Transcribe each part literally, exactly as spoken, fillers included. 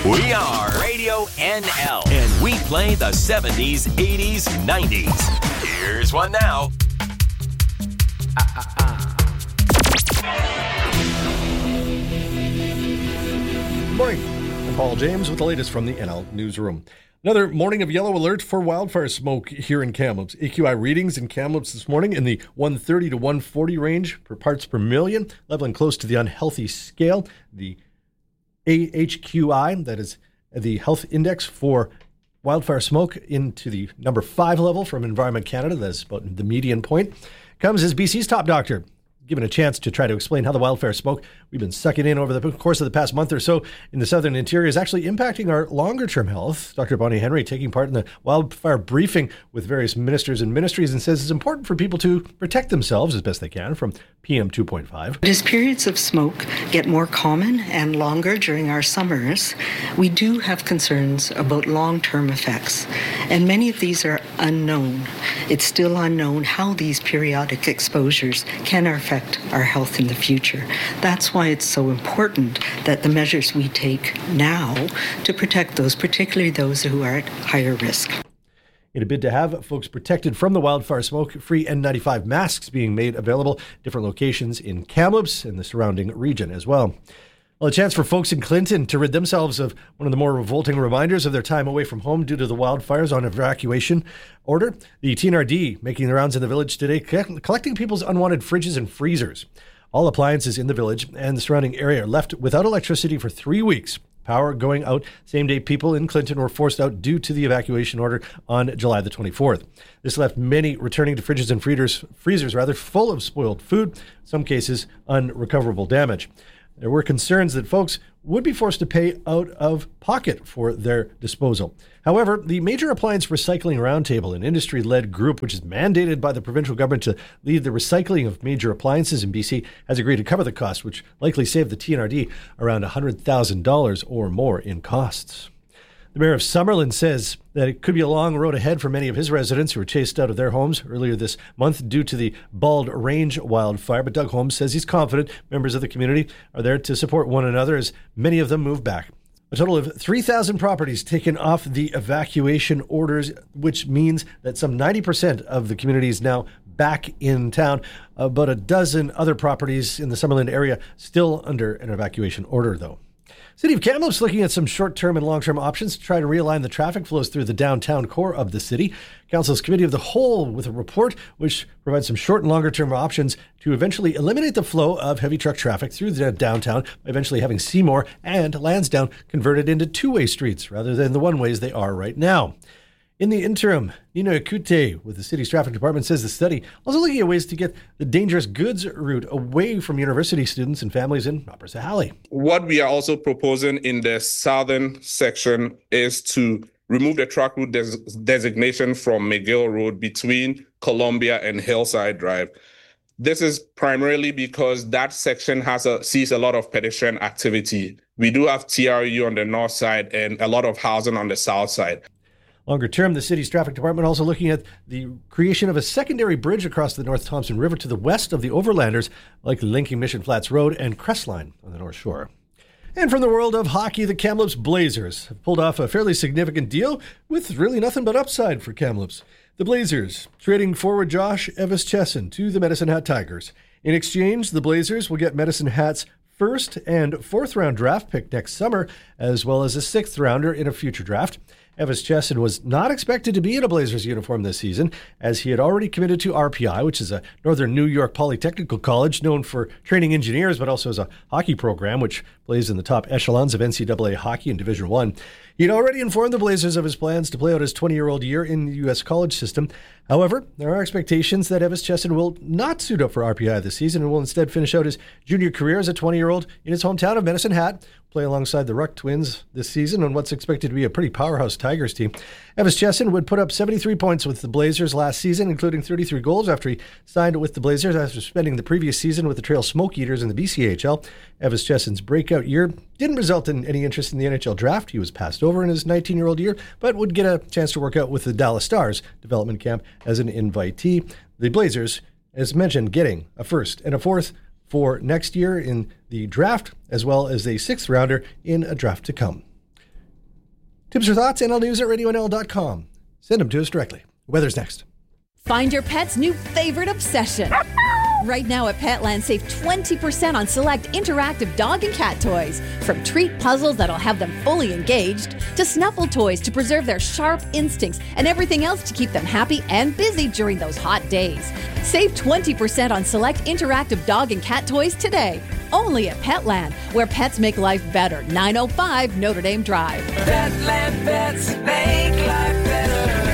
We are Radio N L, and we play the seventies, eighties, nineties. Here's one now. Ah, ah, ah. Good morning. I'm Paul James with the latest from the N L Newsroom. Another morning of yellow alert for wildfire smoke here in Kamloops. A Q I readings in Kamloops this morning in the one thirty to one forty range per parts per million, leveling close to the unhealthy scale. The A H Q I, that is the health index for wildfire smoke, into the number five level from Environment Canada, that's about the median point, comes as B C's top doctor, given a chance to try to explain how the wildfire smoke we've been sucking in over the course of the past month or so in the southern interior is actually impacting our longer-term health. Doctor Bonnie Henry taking part in the wildfire briefing with various ministers and ministries and says it's important for people to protect themselves as best they can from P M two point five. As periods of smoke get more common and longer during our summers, we do have concerns about long-term effects, and many of these are unknown. It's still unknown how these periodic exposures can affect our health in the future. That's why it's so important that the measures we take now to protect those, particularly those who are at higher risk. In a bid to have folks protected from the wildfire smoke, free N ninety-five masks being made available, different locations in Kamloops and the surrounding region as well. Well, a chance for folks in Clinton to rid themselves of one of the more revolting reminders of their time away from home due to the wildfires on evacuation order. The T N R D making the rounds in the village today, collecting people's unwanted fridges and freezers. All appliances in the village and the surrounding area are left without electricity for three weeks. Power going out same day. People in Clinton were forced out due to the evacuation order on July the twenty-fourth. This left many returning to fridges and freezers, freezers rather full of spoiled food, in some cases unrecoverable damage. There were concerns that folks would be forced to pay out of pocket for their disposal. However, the Major Appliance Recycling Roundtable, an industry-led group which is mandated by the provincial government to lead the recycling of major appliances in B C, has agreed to cover the cost, which likely saved the T N R D around one hundred thousand dollars or more in costs. The mayor of Summerlin says that it could be a long road ahead for many of his residents who were chased out of their homes earlier this month due to the Bald Range wildfire. But Doug Holmes says he's confident members of the community are there to support one another as many of them move back. A total of three thousand properties taken off the evacuation orders, which means that some ninety percent of the community is now back in town. About a dozen other properties in the Summerlin area still under an evacuation order, though. City of Kamloops looking at some short-term and long-term options to try to realign the traffic flows through the downtown core of the city. Council's Committee of the Whole with a report which provides some short and longer-term options to eventually eliminate the flow of heavy truck traffic through the downtown by eventually having Seymour and Lansdowne converted into two-way streets rather than the one-ways they are right now. In the interim, Nina Akute with the city's traffic department says the study also looking at ways to get the dangerous goods route away from university students and families in Upper Sahalee. What we are also proposing in the southern section is to remove the truck route des- designation from McGill Road between Columbia and Hillside Drive. This is primarily because that section has a, sees a lot of pedestrian activity. We do have T R U on the north side and a lot of housing on the south side. Longer term, the city's traffic department also looking at the creation of a secondary bridge across the North Thompson River to the west of the Overlanders, like linking Mission Flats Road and Crestline on the North Shore. And from the world of hockey, the Kamloops Blazers have pulled off a fairly significant deal with really nothing but upside for Kamloops. The Blazers trading forward Josh Evans-Chesson to the Medicine Hat Tigers. In exchange, the Blazers will get Medicine Hat's first and fourth round draft pick next summer, as well as a sixth rounder in a future draft. Evans-Chesson was not expected to be in a Blazers uniform this season, as he had already committed to R P I, which is a Northern New York Polytechnical College known for training engineers, but also as a hockey program, which plays in the top echelons of N C double A hockey in Division One. He'd already informed the Blazers of his plans to play out his twenty-year-old year in the U S college system. However, there are expectations that Evans-Chesson will not suit up for R P I this season and will instead finish out his junior career as a twenty-year-old in his hometown of Medicine Hat, play alongside the Ruck Twins this season on what's expected to be a pretty powerhouse Tigers team. Evans-Chesson would put up seventy-three points with the Blazers last season, including thirty-three goals after he signed with the Blazers after spending the previous season with the Trail Smoke Eaters in the B C H L. Evans-Chesson's breakout year didn't result in any interest in the N H L draft. He was passed over in his nineteen-year-old year, but would get a chance to work out with the Dallas Stars development camp as an invitee. The Blazers, as mentioned, getting a first and a fourth for next year in the draft, as well as a sixth rounder in a draft to come. Tips or thoughts? N L News at radio N L dot com. Send them to us directly. Weather's next. Find your pet's new favorite obsession. Right now at Petland, save twenty percent on select interactive dog and cat toys. From treat puzzles that'll have them fully engaged, to snuffle toys to preserve their sharp instincts, and everything else to keep them happy and busy during those hot days. Save twenty percent on select interactive dog and cat toys today. Only at Petland, where pets make life better. nine oh five Notre Dame Drive. Petland pets make life better.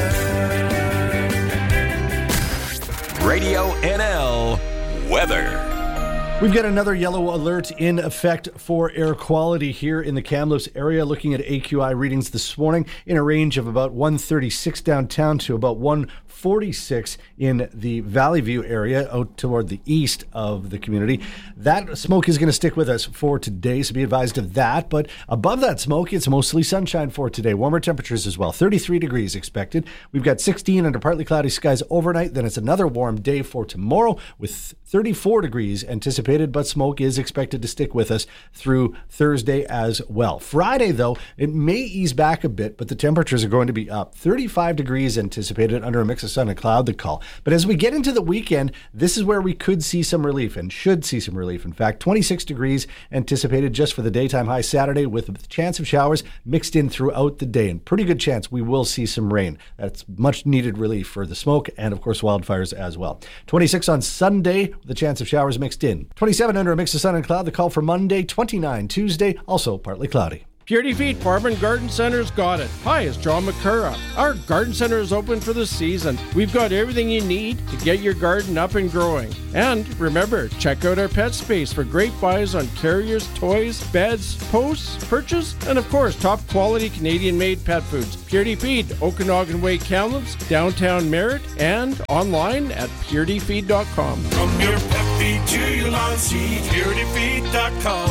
Radio N L weather. We've got another yellow alert in effect for air quality here in the Kamloops area. Looking at A Q I readings this morning in a range of about one thirty-six downtown to about one forty-six in the Valley View area out toward the east of the community. That smoke is going to stick with us for today, so be advised of that. But above that smoke, it's mostly sunshine for today. Warmer temperatures as well. thirty-three degrees expected. We've got sixteen under partly cloudy skies overnight. Then it's another warm day for tomorrow with thirty-four degrees anticipated, but smoke is expected to stick with us through Thursday as well. Friday, though, it may ease back a bit, but the temperatures are going to be up. thirty-five degrees anticipated under a mix of sun and cloud, the call. But as we get into the weekend, this is where we could see some relief and should see some relief. In fact, twenty-six degrees anticipated just for the daytime high Saturday with a chance of showers mixed in throughout the day, and pretty good chance we will see some rain. That's much needed relief for the smoke and, of course, wildfires as well. twenty-six on Sunday with a chance of showers mixed in. twenty-seven under a mix of sun and cloud, the call for Monday. twenty-nine Tuesday, also partly cloudy. Purity Feed Farm and Garden Center's got it. Hi, it's John McCurra. Our garden center is open for the season. We've got everything you need to get your garden up and growing. And remember, check out our pet space for great buys on carriers, toys, beds, posts, perches, and of course, top quality Canadian-made pet foods. Purity Feed, Okanagan Way, Kamloops, downtown Merritt, and online at purity feed dot com. From your pet feed to your lawn seed, purity feed dot com.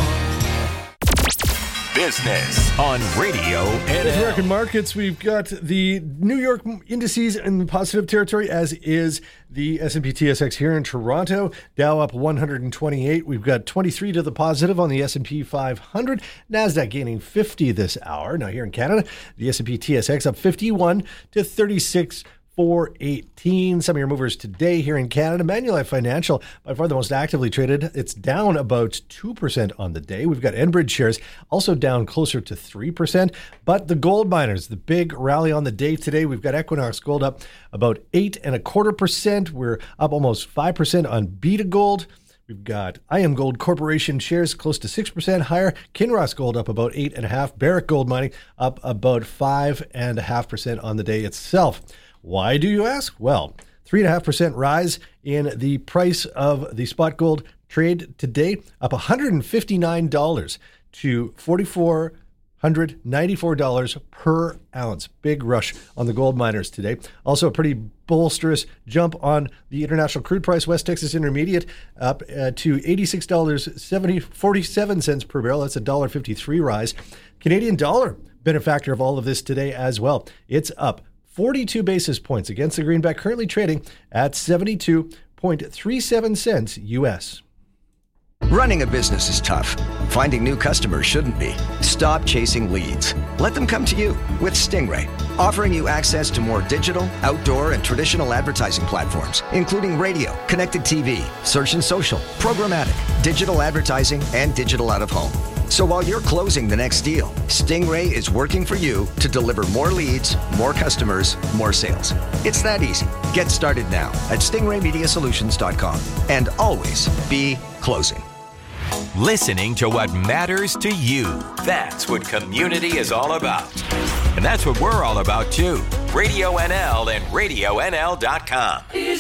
Business on Radio N L. American markets, we've got the New York indices in positive territory, as is the S and P T S X here in Toronto. Dow up one hundred twenty-eight. We've got twenty-three to the positive on the S and P five hundred. NASDAQ gaining fifty this hour. Now here in Canada, the S and P T S X up fifty-one to thirty-six four eighteen. Some of your movers today here in Canada. Manulife Financial, by far the most actively traded. It's down about two percent on the day. We've got Enbridge shares also down closer to three percent. But the gold miners, the big rally on the day today. We've got Equinox Gold up about eight and a quarter percent. We're up almost five percent on Beta Gold. We've got I M Gold Corporation shares close to six percent higher. Kinross Gold up about eight and a half. Barrick Gold Mining up about five and a half percent on the day itself. Why do you ask? Well, three and a half percent rise in the price of the spot gold trade today, up one hundred fifty-nine dollars to four thousand four hundred ninety-four dollars per ounce. Big rush on the gold miners today. Also a pretty bolsterous jump on the international crude price. West Texas Intermediate up uh, to eighty-six dollars and forty-seven cents per barrel. That's a one dollar fifty-three rise. Canadian dollar, benefactor of all of this today as well. It's up forty-two basis points against the greenback, currently trading at seventy-two point three seven cents U S. Running a business is tough. Finding new customers shouldn't be. Stop chasing leads. Let them come to you with Stingray, offering you access to more digital, outdoor, and traditional advertising platforms, including radio, connected T V, search and social, programmatic, digital advertising, and digital out-of-home. So while you're closing the next deal, Stingray is working for you to deliver more leads, more customers, more sales. It's that easy. Get started now at stingray media solutions dot com and always be closing. Listening to what matters to you. That's what community is all about. And that's what we're all about too. Radio N L and radio N L dot com. Is